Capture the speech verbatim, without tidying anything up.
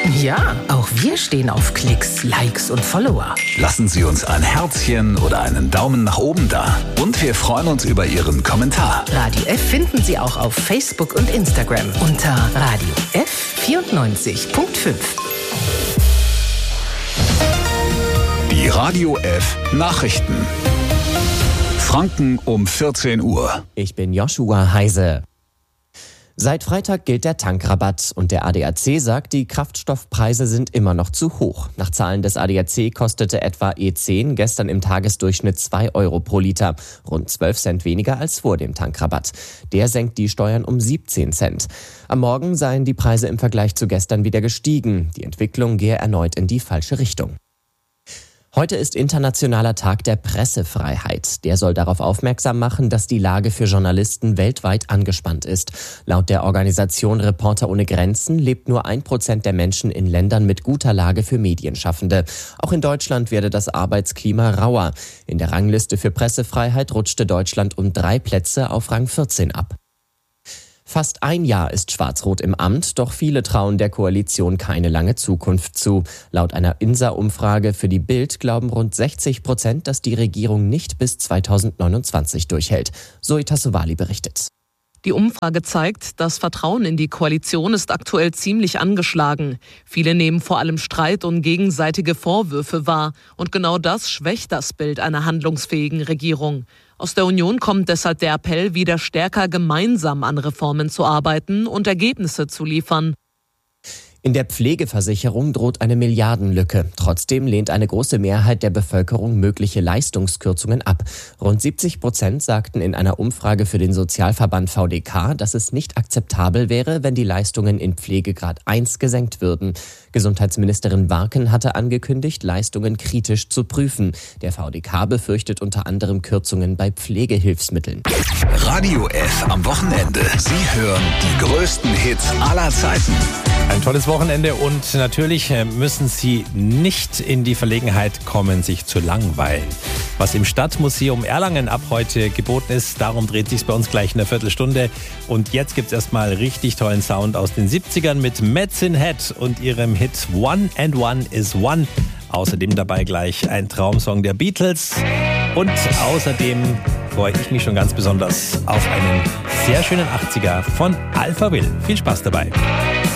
Ja, auch wir stehen auf Klicks, Likes und Follower. Lassen Sie uns ein Herzchen oder einen Daumen nach oben da. Und wir freuen uns über Ihren Kommentar. Radio F finden Sie auch auf Facebook und Instagram unter Radio F vierundneunzig Komma fünf. Die Radio F Nachrichten. Franken um vierzehn Uhr. Ich bin Joshua Heise. Seit Freitag gilt der Tankrabatt und der A D A C sagt, die Kraftstoffpreise sind immer noch zu hoch. Nach Zahlen des A D A C kostete etwa E zehn gestern im Tagesdurchschnitt zwei Euro pro Liter, rund zwölf Cent weniger als vor dem Tankrabatt. Der senkt die Steuern um siebzehn Cent. Am Morgen seien die Preise im Vergleich zu gestern wieder gestiegen. Die Entwicklung gehe erneut in die falsche Richtung. Heute ist Internationaler Tag der Pressefreiheit. Der soll darauf aufmerksam machen, dass die Lage für Journalisten weltweit angespannt ist. Laut der Organisation Reporter ohne Grenzen lebt nur ein Prozent der Menschen in Ländern mit guter Lage für Medienschaffende. Auch in Deutschland werde das Arbeitsklima rauer. In der Rangliste für Pressefreiheit rutschte Deutschland um drei Plätze auf Rang vierzehn ab. Fast ein Jahr ist Schwarz-Rot im Amt, doch viele trauen der Koalition keine lange Zukunft zu. Laut einer I N S A-Umfrage für die Bild glauben rund sechzig Prozent, dass die Regierung nicht bis zweitausendneunundzwanzig durchhält. Zoe Tassovali berichtet. Die Umfrage zeigt, das Vertrauen in die Koalition ist aktuell ziemlich angeschlagen. Viele nehmen vor allem Streit und gegenseitige Vorwürfe wahr. Und genau das schwächt das Bild einer handlungsfähigen Regierung. Aus der Union kommt deshalb der Appell, wieder stärker gemeinsam an Reformen zu arbeiten und Ergebnisse zu liefern. In der Pflegeversicherung droht eine Milliardenlücke. Trotzdem lehnt eine große Mehrheit der Bevölkerung mögliche Leistungskürzungen ab. Rund siebzig Prozent sagten in einer Umfrage für den Sozialverband V D K, dass es nicht akzeptabel wäre, wenn die Leistungen in Pflegegrad eins gesenkt würden. Gesundheitsministerin Warken hatte angekündigt, Leistungen kritisch zu prüfen. Der V D K befürchtet unter anderem Kürzungen bei Pflegehilfsmitteln. Radio F am Wochenende. Sie hören die größten Hits aller Zeiten. Ein tolles Wochenende und natürlich müssen Sie nicht in die Verlegenheit kommen, sich zu langweilen. Was im Stadtmuseum Erlangen ab heute geboten ist, darum dreht sich bei uns gleich in einer Viertelstunde. Und jetzt gibt es erstmal richtig tollen Sound aus den siebzigern mit Medicine Head und ihrem Hit One and One is One. Außerdem dabei gleich ein Traumsong der Beatles. Und außerdem freue ich mich schon ganz besonders auf einen sehr schönen achtziger von Alpha Will. Viel Spaß dabei.